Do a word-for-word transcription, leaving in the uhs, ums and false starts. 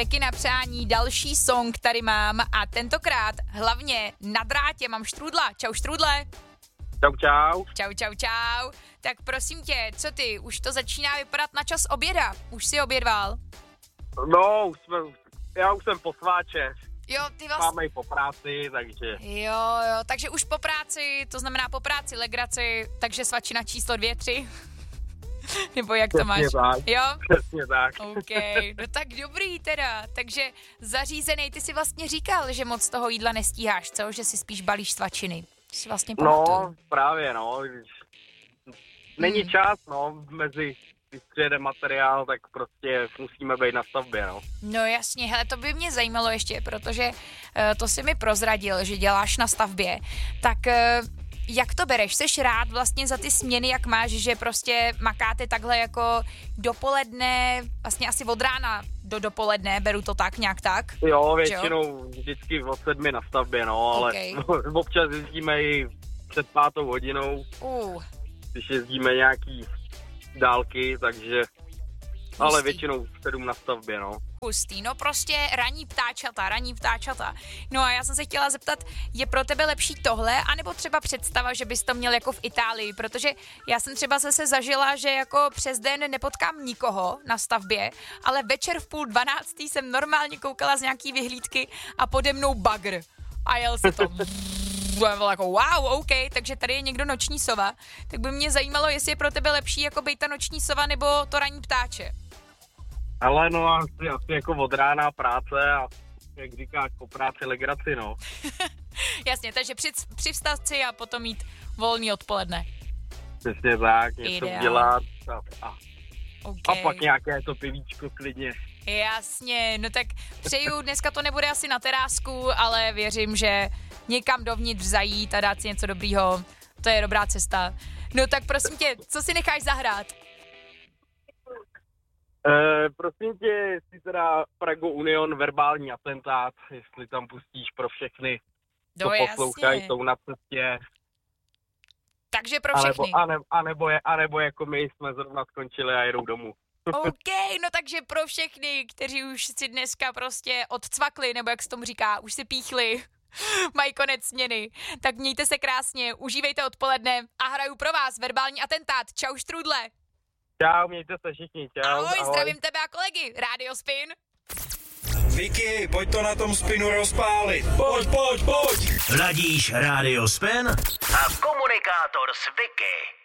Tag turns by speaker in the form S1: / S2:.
S1: Taky na přání další song tady mám a tentokrát hlavně na drátě mám Štrůdla. Čau Štrůdle.
S2: Čau, čau.
S1: Čau, čau, čau. Tak prosím tě, co ty, už to začíná vypadat na čas oběda. Už si obědval?
S2: No, už jsme, já už jsem po sváče.
S1: Jo, ty vlastně...
S2: Máme i po práci, takže...
S1: Jo, jo, takže už po práci, to znamená po práci legraci, takže svačina číslo dvě, tři. Nebo jak to máš?
S2: Přesně tak.
S1: Jo?
S2: Přesně tak.
S1: OK, no tak dobrý teda. Takže zařízenej, ty si vlastně říkal, že moc toho jídla nestíháš, co? Že si spíš balíš svačiny. Si vlastně
S2: no, právě, no. Není
S1: hmm.
S2: čas, no, mezi když přijede materiál, tak prostě musíme být na stavbě, no.
S1: No jasně, hele, to by mě zajímalo ještě, protože uh, to si mi prozradil, že děláš na stavbě. Tak uh, jak to bereš? Jseš rád vlastně za ty směny, jak máš, že prostě makáte takhle jako dopoledne, vlastně asi od rána do dopoledne, beru to tak, nějak tak?
S2: Jo, většinou jo? Vždycky od sedmi na stavbě, no, ale okay. Občas jezdíme i před pátou hodinou, uh. když jezdíme nějaký dálky, takže, Hustý. ale většinou sedm na stavbě, no.
S1: Hustý, no prostě ranní ptáčata, ranní ptáčata. No a já jsem se chtěla zeptat, je pro tebe lepší tohle, anebo třeba představa, že bys to měl jako v Itálii, protože já jsem třeba zase zažila, že jako přes den nepotkám nikoho na stavbě, ale večer v půl dvanáctý jsem normálně koukala z nějaký vyhlídky a pode mnou bagr. A jel se to... bylo jako wow, OK, takže tady je někdo noční sova, tak by mě zajímalo, jestli je pro tebe lepší jako být ta noční sova nebo to ranní ptáče.
S2: Ale no asi, asi jako od rána práce a jak říkáš, po práci legraci, no.
S1: Jasně, takže při, přivstat si a potom mít volný odpoledne.
S2: Přesně tak, něco
S1: Ideál.
S2: dělat a, a,
S1: okay.
S2: a pak nějaké to pivíčko klidně.
S1: Jasně, no tak přeju, dneska to nebude asi na terásku, ale věřím, že někam dovnitř zajít a dát si něco dobrýho, to je dobrá cesta. No tak prosím tě, co si necháš zahrát?
S2: E, prosím tě, jestli teda Prago Union verbální atentát, jestli tam pustíš pro všechny,
S1: no,
S2: co poslouchají, jsou na cestě.
S1: Takže pro všechny.
S2: A nebo, a, nebo je, a nebo jako my jsme zrovna skončili a jedou domů.
S1: OK, no takže pro všechny, kteří už si dneska prostě odcvakli, nebo jak se tomu říká, už si píchli, mají konec směny, tak mějte se krásně, užívejte odpoledne a hraju pro vás verbální atentát. Čau Štrůdle.
S2: Čau, mějte se všichni, čau.
S1: Ahoj,
S2: ahoj.
S1: Zdravím tebe a kolegy, Radio Spin.
S3: Vicky, pojď to na tom Spinu rozpálit. Pojď, pojď, pojď.
S4: Ladíš Radio Spin?
S5: A komunikátor s Vicky.